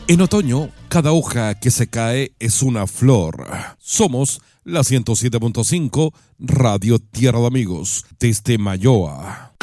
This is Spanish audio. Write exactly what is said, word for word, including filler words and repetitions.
En otoño, cada hoja que se cae es una flor. Somos la ciento siete punto cinco Radio Tierra de Amigos, desde Mayoa.